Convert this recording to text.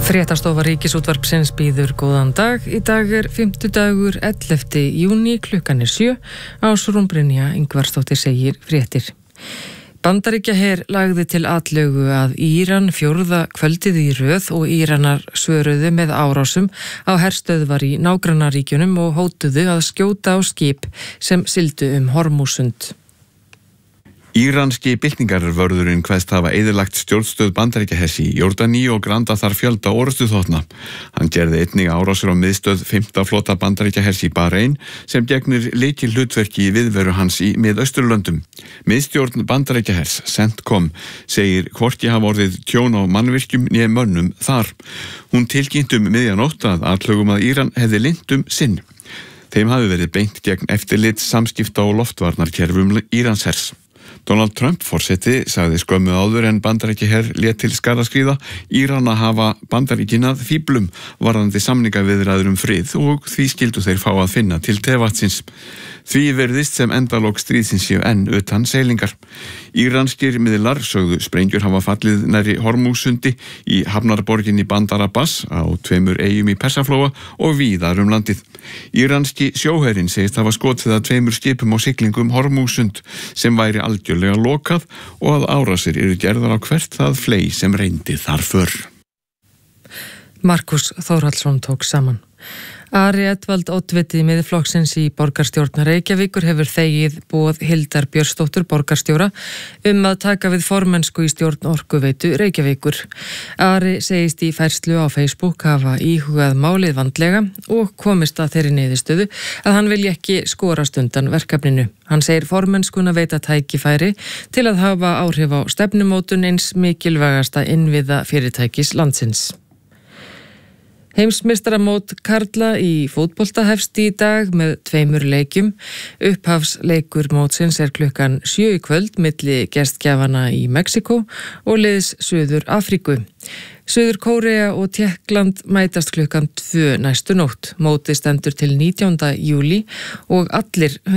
Fréttastofa Ríkisútvarpsins býður góðan dag. Í dag 5. 11. júní, klukkan 7. Ásrún Brynja Ingvarsdóttir segir fréttir. Bandaríkjaher lagði til atlögu að Íran fjórða kvöldið í röð og Íranar svöruðu með árásum á herstöðvar í nágrannaríkjunum og hótuðu að skjóta á skip sem sigldu Hormúzsund. Íranski byltingarvörðurinn kveðst hafa eyðilagt stjórnstöð Bandaríkjahers í Jórdaníu og granda þar fjölda orrustuþotna. Hann gerði einnig árásir á miðstöð 5. flota Bandaríkjahers í Bahrein sem gegnir lykilhlutverki í viðveru hans í Miðausturlöndum. Miðstjórn Bandaríkjahers, CENTCOM, segir hvorki hafa orðið tjón á mannvirkjum né mönnum þar. Hún tilkynnt miðjanótt að atlögum að Íran hefði lint sinn. Þeim hafi verið beint gegn eftirlit, samskipta og loftvarnarkerfum Íranshers. Donald Trump forseti sagði skömmu áður en Bandaríkjaher lét til skarðaskríða Írana hafa Bandaríkin að fíblum varðandi samningaviðræður frið og því skildu þeir fá að finna til tevatsins. Því virðist sem endalok stríðsins séu enn utan seilingar. Íranskir miðlar sögðu sprengjur hafa fallið nærri Hormúzsundi í hafnarborginni Bandar Abbas á 2 eyjum í Persaflóa og víðar landið. Íranski sjóherinn segist hafa skotið að 2 skipum á siglingum Hormúzsund sem væri algjörlega lokað og að árásir eru gerðar á hvert það fley sem reyndi þar för. Markus Þórhallsson tók saman. Ari Edvald oddviti Miðflokksins í borgarstjórn Reykjavíkur hefur þegið boð Hildar Björnsdóttur borgarstjóra að taka við formennsku í stjórn Orkuveitu Reykjavíkur. Ari segist í færslu á Facebook hafa íhugað málið vandlega og komist að þeirri niðurstöðu að hann vilji ekki skorast undan verkefninu. Hann segir formennskuna veita tækifæri til að hafa áhrif á stefnumótun eins mikilvægasta innviða fyrirtækis landsins. Heimsmeistaramót karla í fótbolta hefst í dag með 2 leikjum. Upphafsleikur mótsins klukkan 7 í kvöld milli gestgjafana í Mexíkó og liðs Suður Afríku. Suður Kórea og Tékkland mætast klukkan 2 næstu nótt. Mótið stendur til 19. júlí og allir